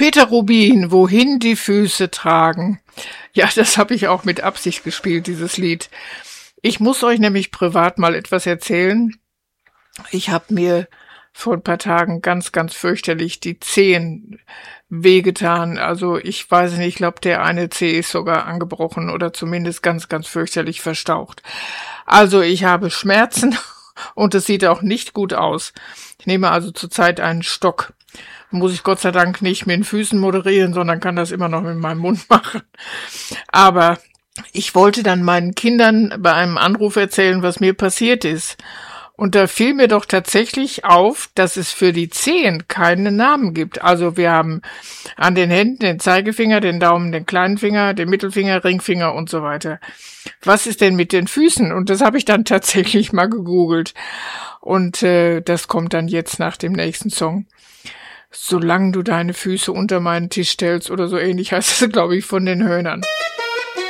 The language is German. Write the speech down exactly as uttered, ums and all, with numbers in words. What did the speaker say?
Peter Rubin, wohin die Füße tragen. Ja, das habe ich auch mit Absicht gespielt, dieses Lied. Ich muss euch nämlich privat mal etwas erzählen. Ich habe mir vor ein paar Tagen ganz, ganz fürchterlich die Zehen wehgetan. Also ich weiß nicht, ich glaube, der eine Zeh ist sogar angebrochen oder zumindest ganz, ganz fürchterlich verstaucht. Also ich habe Schmerzen und es sieht auch nicht gut aus. Ich nehme also zurzeit einen Stock. Muss ich Gott sei Dank nicht mit den Füßen moderieren, sondern kann das immer noch mit meinem Mund machen. Aber ich wollte dann meinen Kindern bei einem Anruf erzählen, was mir passiert ist. Und da fiel mir doch tatsächlich auf, dass es für die Zehen keinen Namen gibt. Also wir haben an den Händen den Zeigefinger, den Daumen, den kleinen Finger, den Mittelfinger, Ringfinger und so weiter. Was ist denn mit den Füßen? Und das habe ich dann tatsächlich mal gegoogelt. Und äh, das kommt dann jetzt nach dem nächsten Song. Solange du deine Füße unter meinen Tisch stellst oder so ähnlich heißt es, glaube ich, von den Hörnern.